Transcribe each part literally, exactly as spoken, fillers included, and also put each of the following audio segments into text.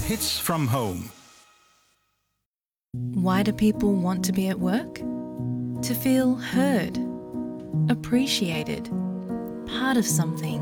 Hits from home. Why do people want to be at work? To feel heard, appreciated, part of something,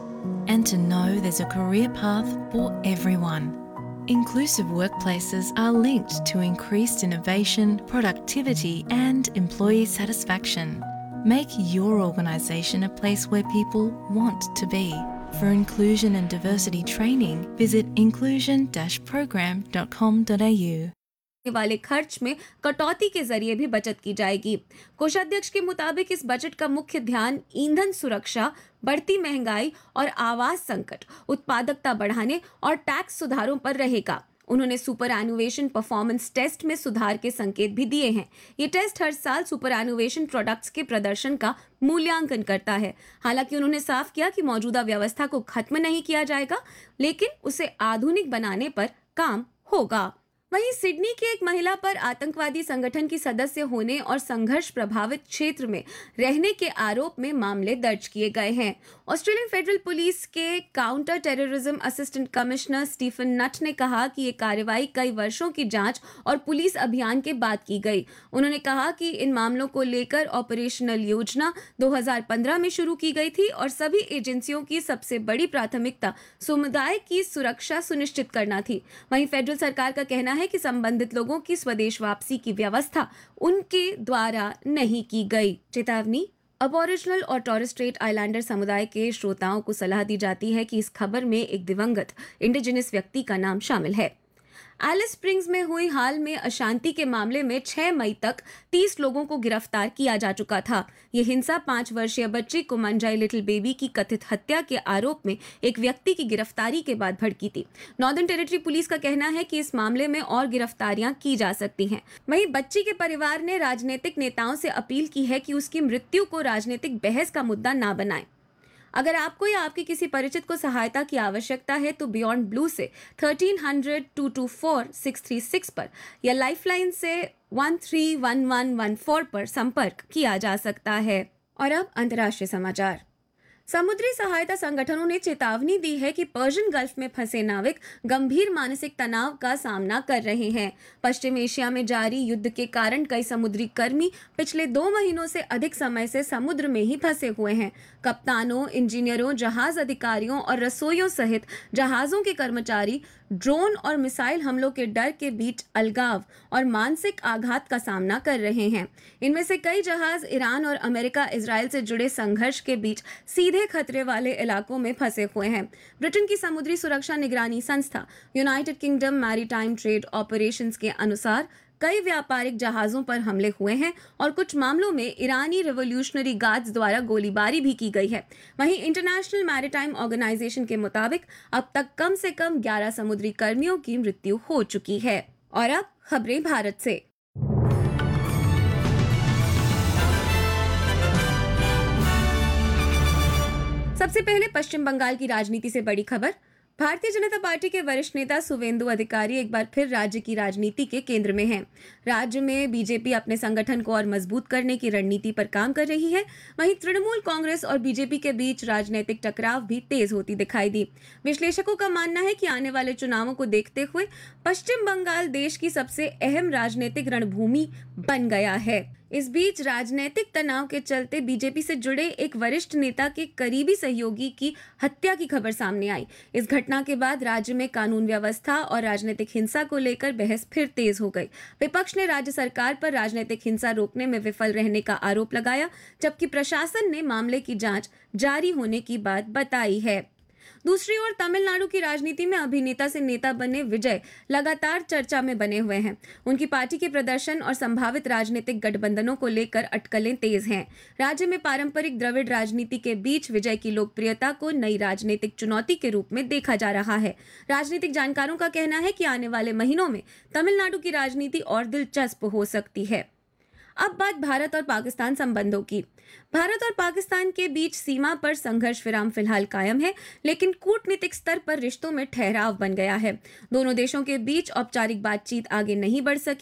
and to know there's a career path for everyone. Inclusive workplaces are linked to increased innovation, productivity, and employee satisfaction. Make your organisation a place where people want to be. For inclusion and diversity training, visit inclusion dash program dot com dot a u. वाले खर्च में कटौती के जरिए भी बचत की जाएगी। कोषाध्यक्ष के मुताबिक इस बजट का मुख्य ध्यान ईंधन सुरक्षा, बढ़ती महंगाई और आवास संकट, उत्पादकता बढ़ाने और टैक्स सुधारों पर रहेगा। उन्होंने सुपर एनुवेशन परफॉर्मेंस टेस्ट में सुधार के संकेत भी दिए हैं। ये टेस्ट हर साल सुपर एनुवेशन प्रोडक्ट्स के प्रदर्शन का मूल्यांकन करता है। हालांकि उन्होंने साफ किया कि मौजूदा व्यवस्था को खत्म नहीं किया जाएगा, लेकिन उसे आधुनिक बनाने पर काम होगा। वहीं सिडनी की एक महिला पर आतंकवादी संगठन की सदस्य होने और संघर्ष प्रभावित क्षेत्र में रहने के आरोप में मामले दर्ज किए गए हैं। ऑस्ट्रेलियन फेडरल पुलिस के counter terrorism assistant commissioner Stephen नट ने कहा कि ये कार्रवाई कई वर्षों की जांच और पुलिस अभियान के बाद की गई। उन्होंने कहा कि इन मामलों को लेकर ऑपरेशनल योजना दो हज़ार पंद्रह में शुरू की गई थी और सभी एजेंसियों की सबसे बड़ी प्राथमिकता समुदाय की सुरक्षा सुनिश्चित करना थी। वहीं फेडरल सरकार का कहना है कि संबंधित लोगों की स्वदेश वापसी की व्यवस्था उनके द्वारा नहीं की गई। चेतावनी, अबॉरिजिनल और टॉरेस स्ट्रेट आइलैंडर समुदाय के श्रोताओं को सलाह दी जाती है कि इस खबर में एक दिवंगत इंडिजिनस व्यक्ति का नाम शामिल है। एलिस स्प्रिंग्स में हुई हाल में अशांति के मामले में छह मई तक तीस लोगों को गिरफ्तार किया जा चुका था। ये हिंसा पांच वर्षीय बच्ची कुमंजाई लिटिल बेबी की कथित हत्या के आरोप में एक व्यक्ति की गिरफ्तारी के बाद भड़की थी। नॉर्दर्न टेरिटरी पुलिस का कहना है कि इस मामले में और गिरफ्तारियां की जा सकती हैं। वहीं बच्ची के परिवार ने राजनीतिक नेताओं से अपील की है कि उसकी मृत्यु को राजनीतिक बहस का मुद्दा ना बनाएं। अगर आपको या आपके किसी परिचित को सहायता की आवश्यकता है तो बियॉन्ड ब्लू से thirteen hundred to to four six three six पर या लाइफलाइन से one three one one one four पर संपर्क किया जा सकता है। और अब अंतर्राष्ट्रीय समाचार। समुद्री सहायता संगठनों ने चेतावनी दी है कि पर्शियन गल्फ में फंसे नाविक गंभीर मानसिक तनाव का सामना कर रहे हैं। पश्चिम एशिया में जारी युद्ध के कारण कई समुद्री कर्मी पिछले दो महीनों से अधिक समय से समुद्र में ही फंसे हुए हैं। कप्तानों, इंजीनियरों, जहाज अधिकारियों और रसोइयों सहित जहाजों के कर्मचारी ड्रोन और मिसाइल हमलों के डर के बीच अलगाव और मानसिक आघात का सामना कर रहे हैं। इनमें से कई जहाज ईरान और अमेरिका इजराइल से जुड़े संघर्ष के बीच सीधे खतरे वाले इलाकों में फंसे हुए हैं। ब्रिटेन की समुद्री सुरक्षा निगरानी संस्था United kingdom maritime trade operations के अनुसार कई व्यापारिक जहाजों पर हमले हुए हैं और कुछ मामलों में ईरानी रिवॉल्यूशनरी गार्ड्स द्वारा गोलीबारी भी की गई है। वहीं इंटरनेशनल मैरीटाइम ऑर्गेनाइजेशन के मुताबिक अब तक कम से कम ग्यारह समुद्री कर्मियों की मृत्यु हो चुकी है। और अब खबरें भारत से। सबसे पहले पश्चिम बंगाल की राजनीति से बड़ी खबर। भारतीय जनता पार्टी के वरिष्ठ नेता सुवेंदु अधिकारी एक बार फिर राज्य की राजनीति के केंद्र में हैं। राज्य में बीजेपी अपने संगठन को और मजबूत करने की रणनीति पर काम कर रही है। वहीं तृणमूल कांग्रेस और बीजेपी के बीच राजनीतिक टकराव भी तेज होती दिखाई दी। विश्लेषकों का मानना है कि आने वाले चुनावों को देखते हुए पश्चिम बंगाल देश की सबसे अहम राजनीतिक रणभूमि बन गया है। इस बीच राजनीतिक तनाव के चलते बीजेपी से जुड़े एक वरिष्ठ नेता के करीबी सहयोगी की हत्या की खबर सामने आई। इस घटना के बाद राज्य में कानून व्यवस्था और राजनीतिक हिंसा को लेकर बहस फिर तेज हो गई। विपक्ष ने राज्य सरकार पर राजनीतिक हिंसा रोकने में विफल रहने का आरोप लगाया, जबकि प्रशासन ने मामले की जांच जारी होने की बात बताई है। दूसरी ओर तमिलनाडु की राजनीति में अभिनेता से नेता बने विजय लगातार चर्चा में बने हुए हैं। उनकी पार्टी के प्रदर्शन और संभावित राजनीतिक गठबंधनों को लेकर अटकलें तेज हैं। राज्य में पारंपरिक द्रविड़ राजनीति के बीच विजय की लोकप्रियता को नई राजनीतिक चुनौती के रूप में देखा जा रहा है। राजनीतिक जानकारों का कहना है कि आने वाले महीनों में तमिलनाडु की राजनीति और दिलचस्प हो सकती है। अब बात भारत और पाकिस्तान संबंधों की। भारत और पाकिस्तान के बीच सीमा पर संघर्ष विराम फिलहाल कायम है, लेकिन कूटनीतिक स्तर पर रिश्तों में ठहराव बन गया है। दोनों देशों के बीच औपचारिक बातचीत आगे नहीं बढ़ सकी।